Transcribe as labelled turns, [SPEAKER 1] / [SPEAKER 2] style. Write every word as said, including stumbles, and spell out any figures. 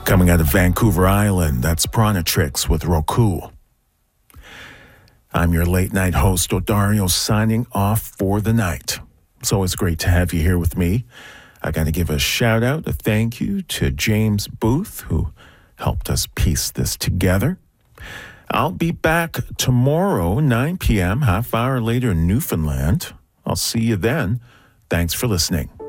[SPEAKER 1] Coming out of Vancouver Island, that's Pranatrix with Roku. I'm your late night host, Odario, signing off for the night. It's always great to have you here with me. I got to give a shout out, a thank you to James Booth, who helped us piece this together. I'll be back tomorrow, nine p.m., half hour later in Newfoundland. I'll see you then. Thanks for listening.